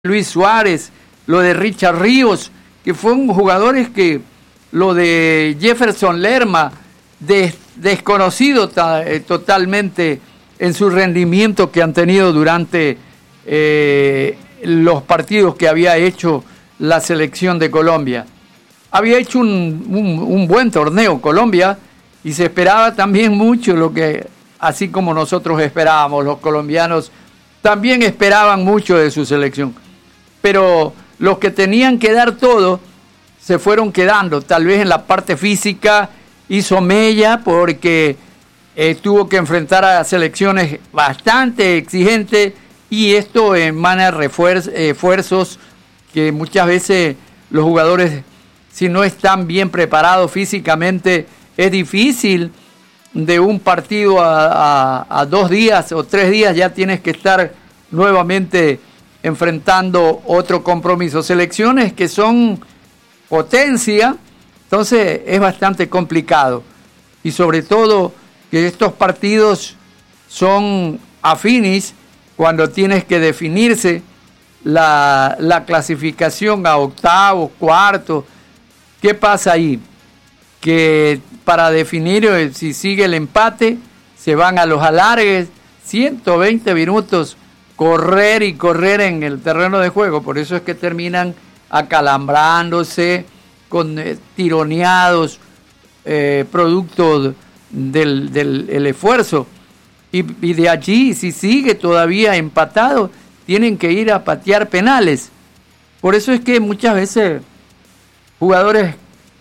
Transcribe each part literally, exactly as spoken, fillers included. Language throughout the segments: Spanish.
Luis Suárez, lo de Richard Ríos, que fueron jugadores que, lo de Jefferson Lerma, des, desconocido ta, eh, totalmente en su rendimiento que han tenido durante eh, los partidos que había hecho la selección de Colombia. Había hecho un, un, un buen torneo Colombia y se esperaba también mucho, lo que así como nosotros esperábamos, los colombianos también esperaban mucho de su selección. Pero los que tenían que dar todo se fueron quedando, tal vez en la parte física hizo mella porque eh, tuvo que enfrentar a selecciones bastante exigentes y esto emana refuer- eh, esfuerzos que muchas veces los jugadores, si no están bien preparados físicamente, es difícil. De un partido a, a, a dos días o tres días ya tienes que estar nuevamente enfrentando otro compromiso. Selecciones que son potencia, entonces es bastante complicado. Y sobre todo que estos partidos son afines cuando tienes que definirse la, la clasificación a octavos, cuartos. ¿Qué pasa ahí? Que para definir eh, si sigue el empate, se van a los alargues, ciento veinte minutos, correr y correr en el terreno de juego. Por eso es que terminan acalambrándose, con eh, tironeados, eh, producto del, del el esfuerzo. Y, y de allí, si sigue todavía empatado, tienen que ir a patear penales. Por eso es que muchas veces jugadores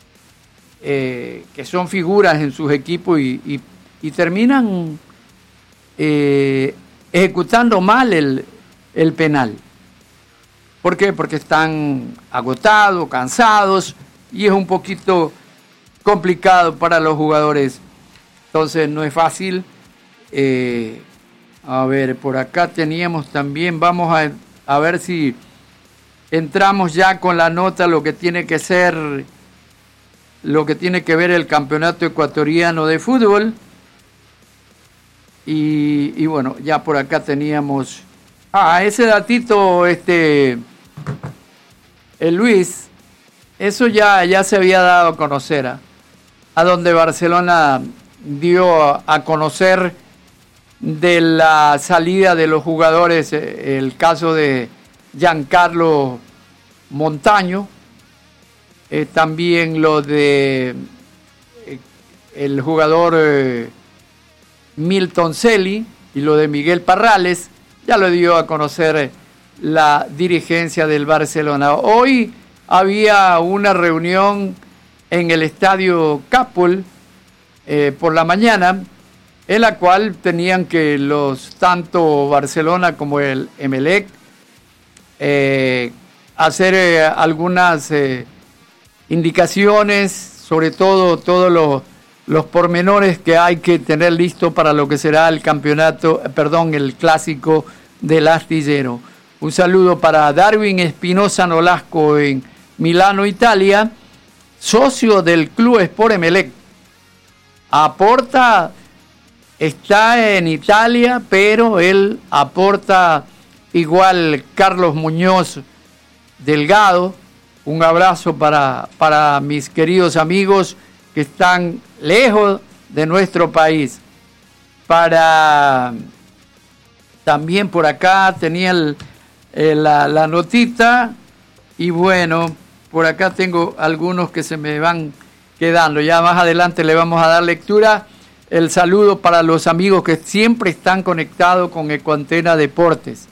Eh, que son figuras en sus equipos y, y, y terminan eh, ejecutando mal el, el penal. ¿Por qué? Porque están agotados, cansados y es un poquito complicado para los jugadores. Entonces no es fácil. Eh, a ver, por acá teníamos también, vamos a, a ver si entramos ya con la nota, lo que tiene que ser... lo que tiene que ver el campeonato ecuatoriano de fútbol. Y, y bueno, ya por acá teníamos... Ah, ese datito, este... El Luis, eso ya, ya se había dado a conocer, ¿eh? A donde Barcelona dio a, a conocer de la salida de los jugadores, eh, el caso de Giancarlo Montaño, Eh, también lo de eh, el jugador eh, Milton Celi y lo de Miguel Parrales, ya lo dio a conocer eh, la dirigencia del Barcelona. Hoy había una reunión en el estadio Capul eh, por la mañana, en la cual tenían que los tanto Barcelona como el Emelec eh, hacer eh, algunas eh, indicaciones, sobre todo todos los, los pormenores que hay que tener listo para lo que será el campeonato, perdón, el clásico del Astillero. Un saludo para Darwin Espinosa Nolasco en Milano, Italia, socio del Club Sport Emelec. Aporta, está en Italia, pero él aporta igual Carlos Muñoz Delgado. Un abrazo para, para mis queridos amigos que están lejos de nuestro país. Para también por acá tenía el, eh, la, la notita y bueno, por acá tengo algunos que se me van quedando. Ya más adelante le vamos a dar lectura. El saludo para los amigos que siempre están conectados con Ecuantena Deportes.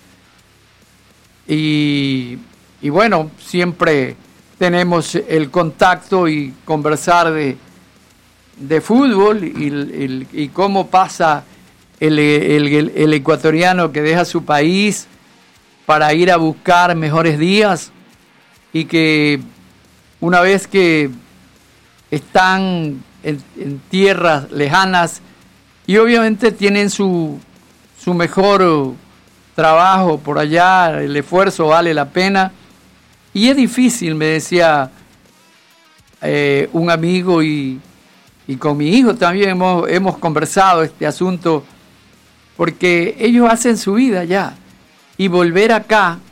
Y... Y bueno, siempre tenemos el contacto y conversar de, de fútbol y, el, y cómo pasa el, el, el, el ecuatoriano que deja su país para ir a buscar mejores días y que una vez que están en, en tierras lejanas y obviamente tienen su, su mejor trabajo por allá, el esfuerzo vale la pena. Y es difícil, me decía eh, un amigo y, y con mi hijo también hemos, hemos conversado este asunto, porque ellos hacen su vida ya y volver acá